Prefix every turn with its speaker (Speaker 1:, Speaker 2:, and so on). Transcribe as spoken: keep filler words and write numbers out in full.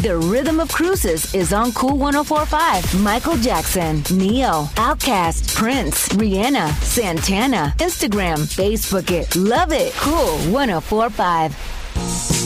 Speaker 1: The Rhythm of Cruises is on Cool one oh four point five. Michael Jackson, Neo, Outkast, Prince, Rihanna, Santana. Instagram, Facebook it. Love it. Cool one oh four point five.